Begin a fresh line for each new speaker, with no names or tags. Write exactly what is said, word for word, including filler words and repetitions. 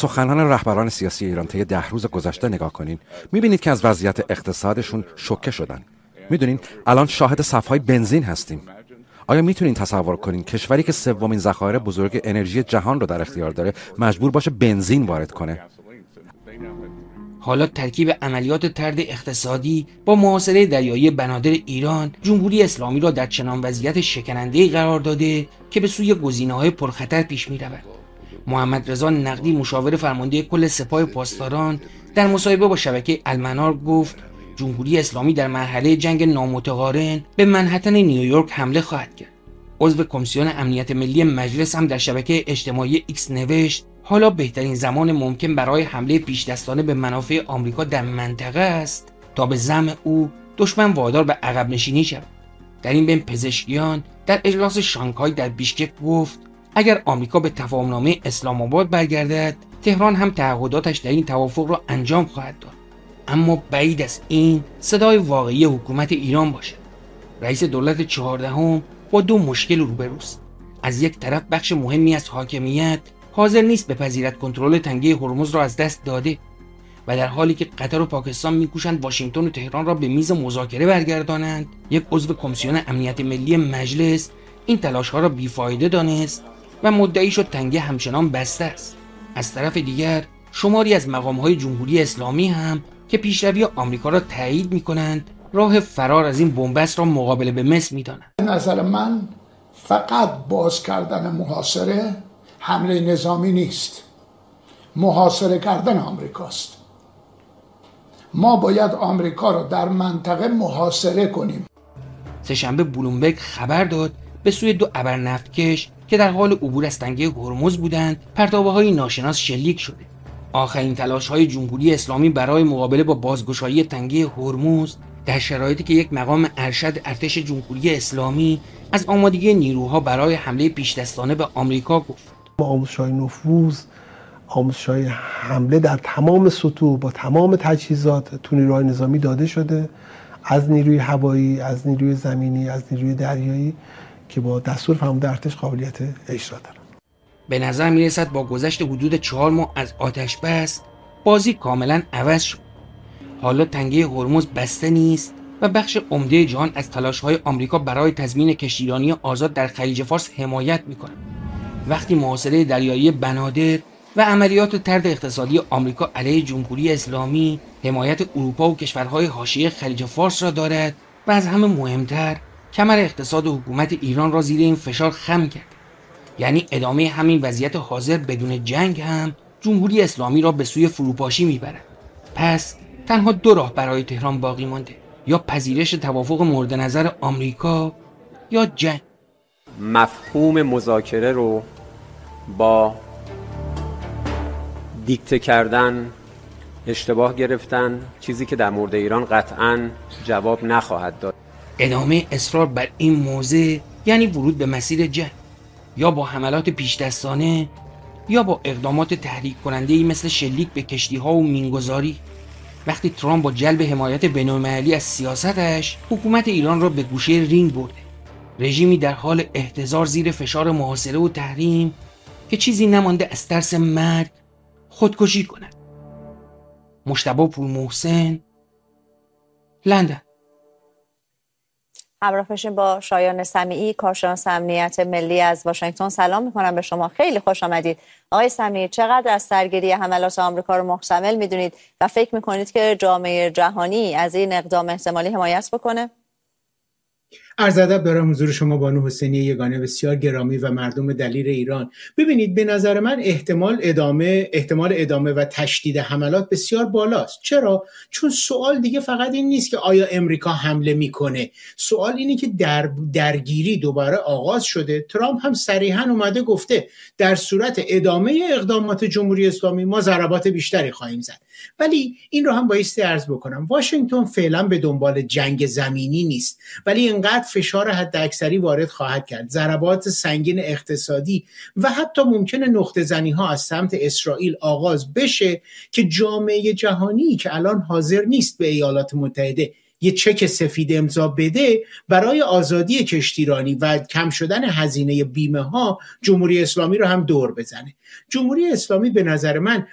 سخنان رهبران سیاسی ایران طی ده روز گذشته نگاه کنین، میبینید که از وضعیت اقتصادشون شوکه شدن. میدونین الان شاهد صف‌های بنزین هستیم. آیا میتونین تصور کنین کشوری که سومین ذخایر بزرگ انرژی جهان رو در اختیار داره مجبور باشه بنزین وارد کنه؟
حالا ترکیب عملیات طرد اقتصادی با محاصره دریایی بنادر ایران جمهوری اسلامی را در چنان وضعیت شکننده‌ای قرار داده که به سوی گزینه‌های پرخطر پیش می‌رود. محمد رضا نقدی مشاور فرمانده کل سپاه پاسداران در مصاحبه با شبکه المنار گفت جمهوری اسلامی در مرحله جنگ نامتقارن به منهتن نیویورک حمله خواهد کرد. عضو کمیسیون امنیت ملی مجلس هم در شبکه اجتماعی ایکس نوشت حالا بهترین زمان ممکن برای حمله پیشدستانه به منافع آمریکا در منطقه است تا به زعم او دشمن وادار به عقب نشینی شود. در این بین پزشکیان در اجلاس شانگهای در بیشکک گفت اگر آمریکا به تفاهمنامه اسلام آباد برگردد تهران هم تعهداتش در این توافق را انجام خواهد داد. اما بعید است این صدای واقعی حکومت ایران باشد. رئیس دولت چهاردهم با دو مشکل روبروست. از یک طرف بخش مهمی از حاکمیت حاضر نیست بپذیرد کنترل تنگه هرمز را از دست داده و در حالی که قطر و پاکستان میکوشند واشنگتن و تهران را به میز مذاکره برگردانند، یک عضو کمیسیون امنیت ملی مجلس این تلاش‌ها را بیفایده دانست و مدعی شد تنگه همچنان بسته است. از طرف دیگر شماری از مقام‌های جمهوری اسلامی هم که پیشروی آمریکا را تایید می‌کنند راه فرار از این بن‌بست را مقابله به مصر می‌دانند.
به نظر من فقط باز کردن محاصره حمله نظامی نیست، محاصره کردن آمریکاست. ما باید آمریکا را در منطقه محاصره کنیم.
سه‌شنبه بلومبرگ خبر داد به سوی دو ابرنفتکش که در حال عبور از تنگه هرمز بودند پرتابه‌های ناشناس شلیک شده. آخرین تلاش‌های جمهوری اسلامی برای مقابله با بازگشایی تنگه هرمز در شرایطی که یک مقام ارشد ارتش جمهوری اسلامی از آمادگی نیروها برای حمله پیشدستانه به آمریکا گفت.
با آموزش‌های نفوذ، آموزش‌های حمله در تمام سطوح با تمام تجهیزات تو نیروهای نظامی داده شده، از نیروی هوایی، از نیروی زمینی، از نیروی دریایی که با دستور فرمانده ارتش قابلیت اجرا دارن.
به نظر میرسد با گذشت حدود چهار ماه از آتش بس بازی کاملا عوض شد. حالا تنگه هرمز بسته نیست و بخش عمده جهان از تلاش‌های آمریکا برای تضمین کشتیرانی آزاد در خلیج فارس حمایت می‌کند. وقتی محاصره دریایی بنادر و عملیات طرد اقتصادی آمریکا علیه جمهوری اسلامی حمایت اروپا و کشورهای حاشیه خلیج فارس را دارد و از همه مهمتر کمر اقتصاد حکومت ایران را زیر این فشار خم کرد، یعنی ادامه همین وضعیت حاضر بدون جنگ هم جمهوری اسلامی را به سوی فروپاشی میبرد. پس تنها دو راه برای تهران باقی مانده، یا پذیرش توافق مورد نظر آمریکا یا جنگ.
مفهوم مذاکره رو با دیکته کردن، اشتباه گرفتن، چیزی که در مورد ایران قطعاً جواب نخواهد داد.
ادامه اصرار بر این موضع یعنی ورود به مسیر جنگ، یا با حملات پیشدستانه یا با اقدامات تحریک کننده‌ای مثل شلیک به کشتی‌ها و مینگذاری. وقتی ترامپ با جلب حمایت بین‌المللی از سیاستش حکومت ایران را به گوشه رینگ برده، رژیمی در حال احتضار زیر فشار محاصره و تحریم که چیزی نمانده از ترس مرگ خودکشی کند. مجتبی پورمحسن، لندن.
همراه باشیم با شایان سمیعی، کارشناس امنیت ملی از واشنگتن. سلام میکنم به شما، خیلی خوش آمدید. آقای سمیعی، چقدر از سرگیری حملات آمریکا رو محتمل میدونید و فکر میکنید که جامعه جهانی از این اقدام احتمالی حمایت بکنه؟
عرض ادب دارم حضور شما بانو حسینی یگانه بسیار گرامی و مردم دلیر ایران. ببینید، به نظر من احتمال ادامه احتمال ادامه و تشدید حملات بسیار بالاست. چرا؟ چون سوال دیگه فقط این نیست که آیا امریکا حمله میکنه. سوال اینه که در درگیری دوباره آغاز شده. ترامپ هم صریحاً اومده گفته در صورت ادامه اقدامات جمهوری اسلامی ما ضربات بیشتری خواهیم زد. ولی این رو هم بایستی عرض بکنم، واشنگتن فعلا به دنبال جنگ زمینی نیست، ولی اینقدر فشار حداکثری وارد خواهد کرد، ضربات سنگین اقتصادی و حتی ممکنه نقطه زنی ها از سمت اسرائیل آغاز بشه که جامعه جهانی که الان حاضر نیست به ایالات متحده یه چک سفید امضا بده برای آزادی کشتیرانی و کم شدن هزینه بیمه ها، جمهوری اسلامی رو هم دور بزنه. جمهوری اسلامی به نظر من